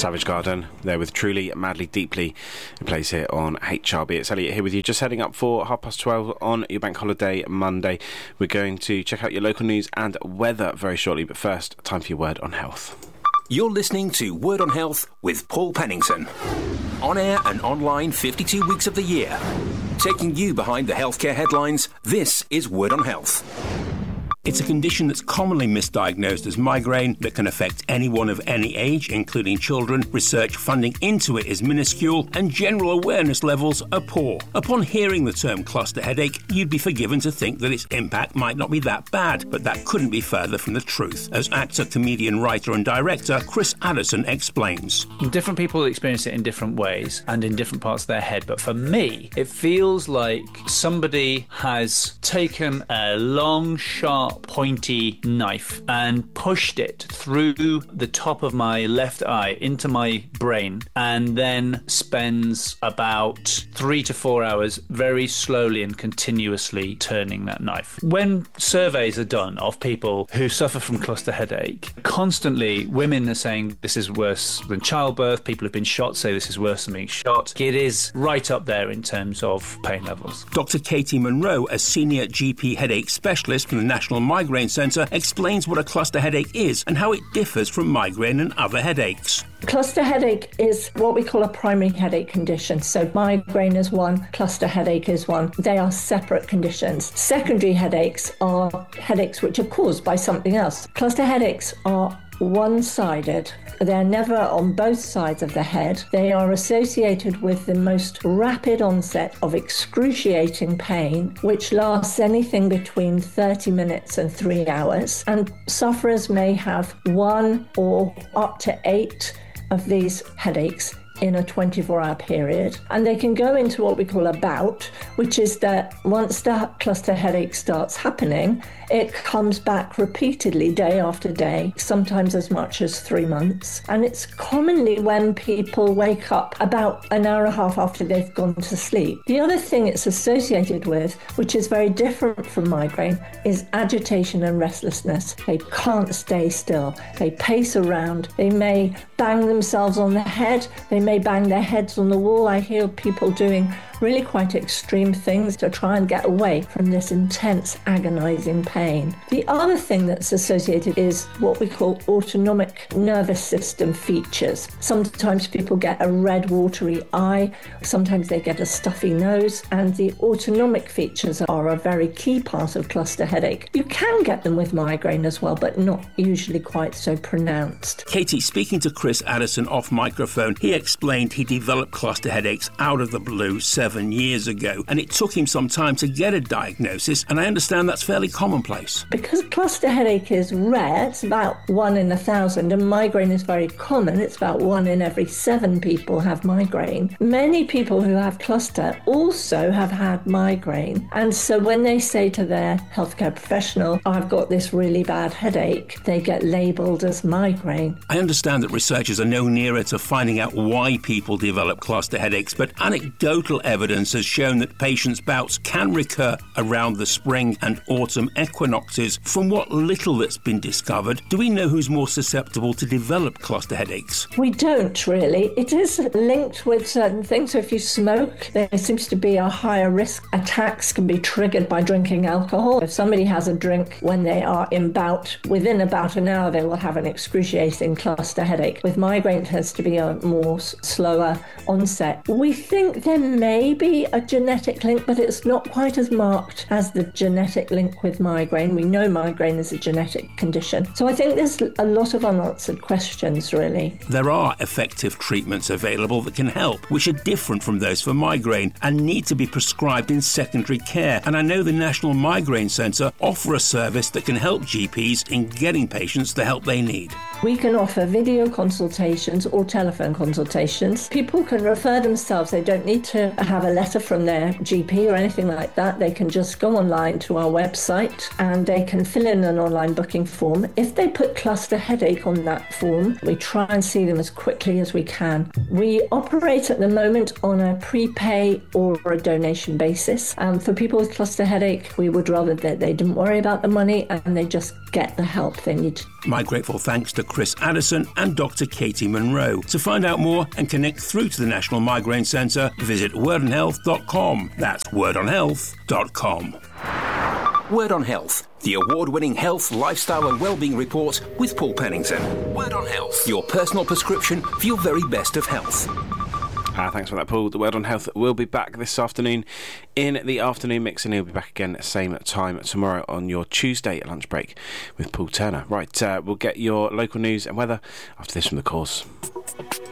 Savage Garden there with Truly, Madly, Deeply. It plays here on HRB. It's Elliot here with you, just heading up for 12:30 on your bank holiday Monday. We're going to check out your local news and weather very shortly, but first, time for your Word on Health. You're listening to Word on Health with Paul Pennington. On air and online 52 weeks of the year. Taking you behind the healthcare headlines, this is Word on Health. It's a condition that's commonly misdiagnosed as migraine that can affect anyone of any age, including children. Research funding into it is minuscule and general awareness levels are poor. Upon hearing the term cluster headache, you'd be forgiven to think that its impact might not be that bad, but that couldn't be further from the truth. As actor, comedian, writer and director Chris Addison explains. Different people experience it in different ways and in different parts of their head, but for me, it feels like somebody has taken a long, sharp, pointy knife and pushed it through the top of my left eye into my brain, and then spends about 3 to 4 hours very slowly and continuously turning that knife. When surveys are done of people who suffer from cluster headache, constantly women are saying this is worse than childbirth. People who've been shot say this is worse than being shot. It is right up there in terms of pain levels. Dr. Katie Monroe, a senior GP headache specialist from the National Migraine Centre, explains what a cluster headache is and how it differs from migraine and other headaches. Cluster headache is what we call a primary headache condition. So migraine is one, cluster headache is one. They are separate conditions. Secondary headaches are headaches which are caused by something else. Cluster headaches are one-sided. They're never on both sides of the head. They are associated with the most rapid onset of excruciating pain, which lasts anything between 30 minutes and 3 hours. And sufferers may have 1 or up to 8 of these headaches in a 24-hour period. And they can go into what we call a bout, which is that once the cluster headache starts happening, it comes back repeatedly day after day, sometimes as much as 3 months. And it's commonly when people wake up about an hour and a half after they've gone to sleep. The other thing it's associated with, which is very different from migraine, is agitation and restlessness. They can't stay still. They pace around. They may bang themselves on the head. They may bang their heads on the wall. I hear people doing really quite extreme things to try and get away from this intense, agonizing pain. The other thing that's associated is what we call autonomic nervous system features. Sometimes people get a red, watery eye. Sometimes they get a stuffy nose. And the autonomic features are a very key part of cluster headache. You can get them with migraine as well, but not usually quite so pronounced. Katie, speaking to Chris Addison off microphone, he explained he developed cluster headaches out of the blue 7 years ago, and it took him some time to get a diagnosis, and I understand that's fairly commonplace. Because cluster headache is rare, it's about 1 in 1,000, and migraine is very common, it's about 1 in every 7 people have migraine. Many people who have cluster also have had migraine, and so when they say to their healthcare professional, I've got this really bad headache, they get labelled as migraine. I understand that researchers are no nearer to finding out why people develop cluster headaches, but anecdotal evidence has shown that patients' bouts can recur around the spring and autumn equinoxes. From what little that's been discovered, do we know who's more susceptible to develop cluster headaches? We don't really. It is linked with certain things. So if you smoke, there seems to be a higher risk. Attacks can be triggered by drinking alcohol. If somebody has a drink when they are in bout, within about an hour they will have an excruciating cluster headache. With migraine, it tends to be a more slower onset. We think there may be a genetic link, but it's not quite as marked as the genetic link with migraine. We know migraine is a genetic condition. So I think there's a lot of unanswered questions, really. There are effective treatments available that can help, which are different from those for migraine and need to be prescribed in secondary care. And I know the National Migraine Centre offer a service that can help GPs in getting patients the help they need. We can offer video consultations or telephone consultations. People can refer themselves. They don't need to have a letter from their GP or anything like that. They can just go online to our website and they can fill in an online booking form. If they put cluster headache on that form, we try and see them as quickly as we can. We operate at the moment on a prepay or a donation basis. For people with cluster headache, we would rather that they didn't worry about the money and they just get the help they need. My grateful thanks to Chris Addison and Dr. Katie Monroe. To find out more and connect through to the National Migraine Centre, visit wordonhealth.com. That's wordonhealth.com. Word on Health, the award-winning health, lifestyle and wellbeing report with Paul Pennington. Word on Health, your personal prescription for your very best of health. Thanks for that, Paul. The Word on Health will be back this afternoon in the afternoon mix, and he'll be back again same time tomorrow on your Tuesday lunch break with Paul Turner. Right, we'll get your local news and weather after this from The Cause.